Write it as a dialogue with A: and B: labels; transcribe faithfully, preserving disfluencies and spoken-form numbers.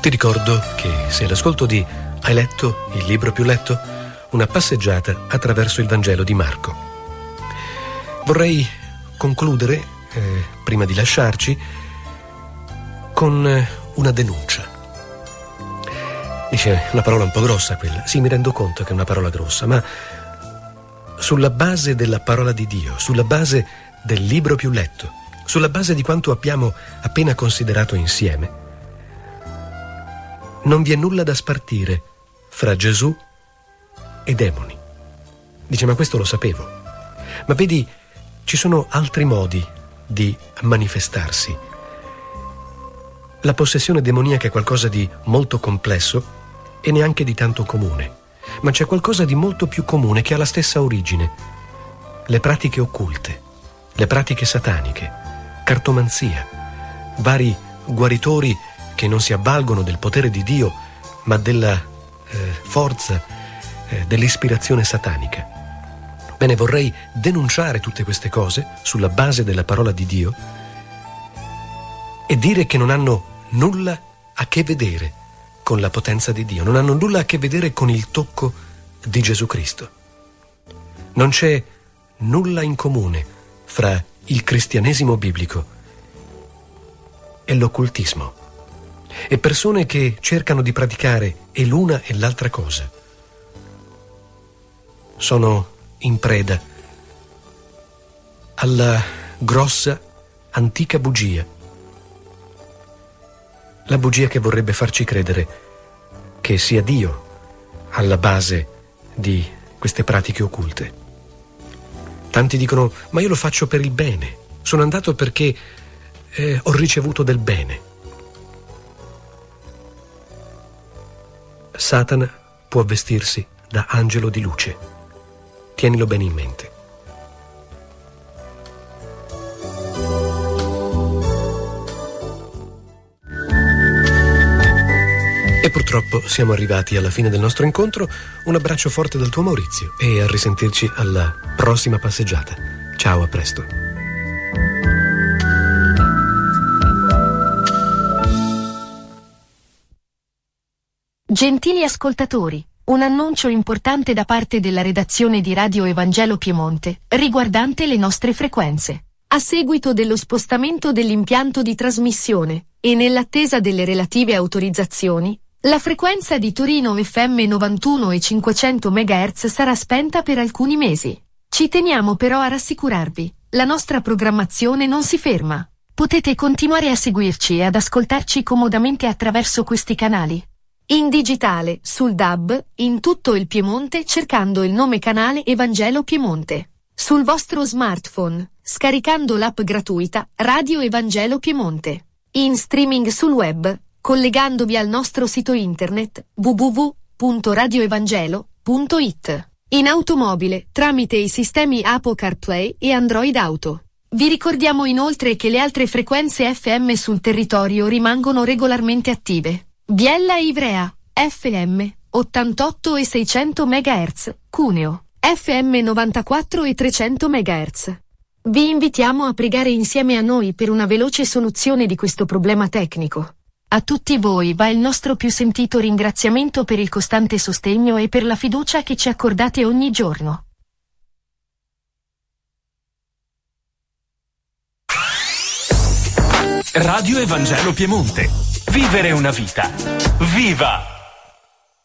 A: Ti ricordo che sei all'ascolto di Hai letto il libro più letto? Una passeggiata attraverso il Vangelo di Marco. Vorrei concludere, eh, prima di lasciarci, con una denuncia. Dice una parola un po' grossa quella. Sì, mi rendo conto che è una parola grossa, ma sulla base della parola di Dio, sulla base del libro più letto, sulla base di quanto abbiamo appena considerato insieme, non vi è nulla da spartire fra Gesù e demoni. Dice, ma questo lo sapevo. Ma vedi, ci sono altri modi di manifestarsi. La possessione demoniaca è qualcosa di molto complesso e neanche di tanto comune. Ma c'è qualcosa di molto più comune che ha la stessa origine. Le pratiche occulte, le pratiche sataniche, cartomanzia, vari guaritori che non si avvalgono del potere di Dio, ma della eh, forza eh, dell'ispirazione satanica. Bene, vorrei denunciare tutte queste cose sulla base della parola di Dio e dire che non hanno nulla a che vedere con la potenza di Dio, non hanno nulla a che vedere con il tocco di Gesù Cristo. Non c'è nulla in comune fra il cristianesimo biblico e l'occultismo. E persone che cercano di praticare e l'una e l'altra cosa sono in preda alla grossa antica bugia. La bugia che vorrebbe farci credere che sia Dio alla base di queste pratiche occulte. Tanti dicono, ma io lo faccio per il bene, sono andato perché eh, ho ricevuto del bene. Satana può vestirsi da angelo di luce. Tienilo bene in mente. E purtroppo siamo arrivati alla fine del nostro incontro. Un abbraccio forte dal tuo Maurizio e a risentirci alla prossima passeggiata. Ciao, a presto.
B: Gentili ascoltatori, un annuncio importante da parte della redazione di Radio Evangelo Piemonte, riguardante le nostre frequenze. A seguito dello spostamento dell'impianto di trasmissione, e nell'attesa delle relative autorizzazioni, la frequenza di Torino F M novantuno e cinquecento megahertz sarà spenta per alcuni mesi. Ci teniamo però a rassicurarvi, la nostra programmazione non si ferma. Potete continuare a seguirci e ad ascoltarci comodamente attraverso questi canali. In digitale, sul D A B, in tutto il Piemonte cercando il nome canale Evangelo Piemonte. Sul vostro smartphone, scaricando l'app gratuita Radio Evangelo Piemonte. In streaming sul web, collegandovi al nostro sito internet w w w punto radio evangelo punto i t. In automobile, tramite i sistemi Apple CarPlay e Android Auto. Vi ricordiamo inoltre che le altre frequenze F M sul territorio rimangono regolarmente attive. Biella e Ivrea, F M, ottantotto e seicento megahertz, Cuneo, F M novantaquattro e trecento megahertz. Vi invitiamo a pregare insieme a noi per una veloce soluzione di questo problema tecnico. A tutti voi va il nostro più sentito ringraziamento per il costante sostegno e per la fiducia che ci accordate ogni giorno.
C: Radio Evangelo Piemonte. Vivere una vita viva!